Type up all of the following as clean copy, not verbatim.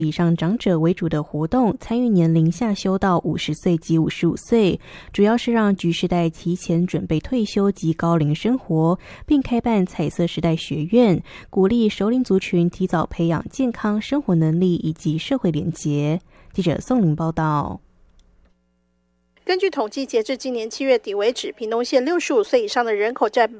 以上长者为主的活动，参与年龄下修到50岁及55岁，主要是让橘世代提前准备退休及高龄生活，并开办彩色时代学院，鼓励熟龄族群提早培养健康生活能力以及社会连结。记者宋玲报道。 根据统计，截至今年7月底为止，屏东县65岁以上的人口占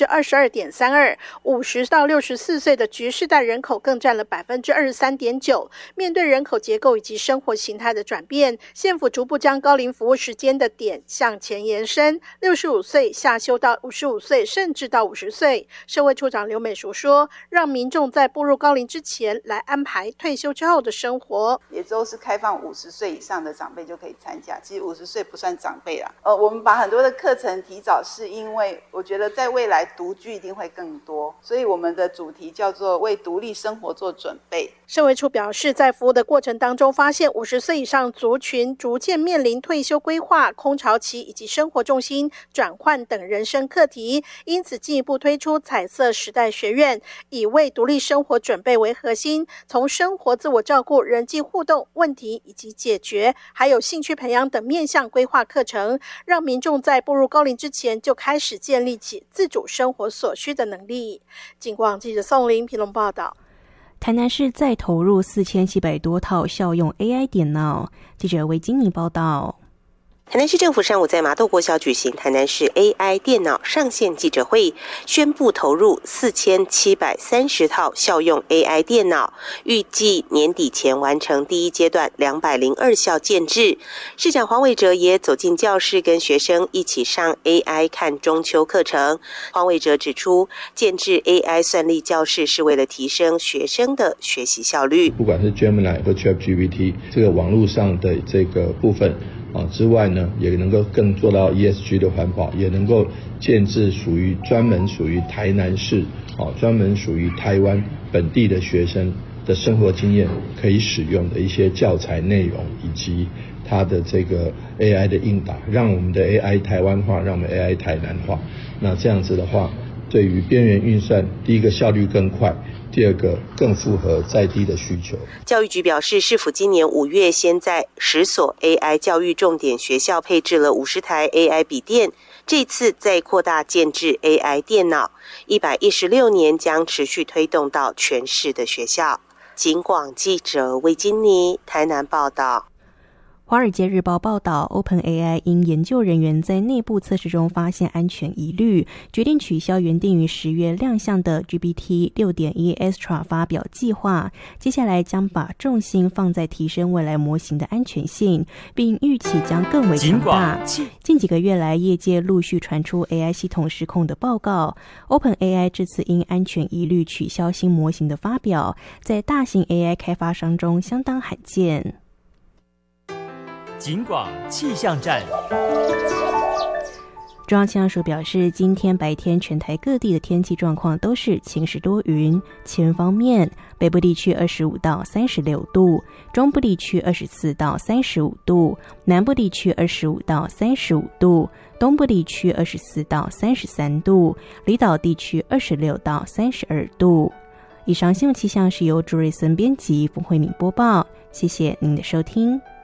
22.32%，50到64岁的橘世代人口更占了 23.9%。面对人口结构以及生活形态的转变，县府逐步将高龄服务时间的点向前延伸，65岁下修到55岁，甚至到50岁。社会处长刘美淑说，让民众在步入高龄之前来安排退休之后的生活， 也都是开放50岁以上的长辈就可以参加，其实50岁不算长辈啦。我们把很多的课程提早，是因为我觉得在未来独居一定会更多，所以我们的主题叫做为独立生活做准备。 社会处表示，在服务的过程当中，发现50岁以上族群逐渐面临退休规划、空巢期以及生活重心转换等人生课题，因此进一步推出彩色时代学院，以为独立生活准备为核心，从生活自我照顾、人际互动、问题以及解决，还有兴趣培养等面向规划课程，让民众在步入高龄之前就开始建立起自主生活所需的能力。警广记者宋玲评论报道。 台南市再投入4700多套校用 AI 电脑。记者魏金妮报道。 台南市政府上午在麻豆国小举行台南市 AI 电脑上线记者会，宣布投入4730套校用 AI 电脑，预计年底前完成第一阶段202校建制。市长黄伟哲也走进教室，跟学生一起上 AI 看中秋课程。黄伟哲指出，建制 AI 算力教室是为了提升学生的学习效率。 不管是 Gemini 或 ChatGPT 这个网络上的这个部分之外呢，也能够更做到 ESG 的环保，也能够建制专门属于台南市专门属于台湾本地的学生的生活经验可以使用的一些教材内容，以及它的这个 AI 的应答，让我们的 AI 台湾化，让我们 AI 台南化。那这样子的话，对于边缘运算，第一个效率更快，第二个更符合在地的需求。 教育局表示，市府今年5月先在10所 AI 教育重点学校配置了50台 AI 笔电，这次再扩大建制 AI 电脑，116年将持续推动到全市的学校。警广记者魏金妮台南报道。 华尔街日报报道 ，OpenAI 因研究人员在内部测试中发现安全疑虑，决定取消原定于10月亮相的 GPT 6.1 Extra 发表计划。接下来将把重心放在提升未来模型的安全性，并预期将更为强大。近几个月来，业界陆续传出 AI 系统失控的报告。OpenAI 这次因安全疑虑取消新模型的发表，在大型 AI 开发商中相当罕见。 警广气象站。 中央气象署表示，今天白天全台各地的天气状况都是晴时多云。气温方面，北部地区25到36度，中部地区24到35度，南部地区25到35度，东部地区24到33度，离岛地区26到32度。以上新闻气象是由朱瑞森编辑，冯慧敏播报。谢谢您的收听。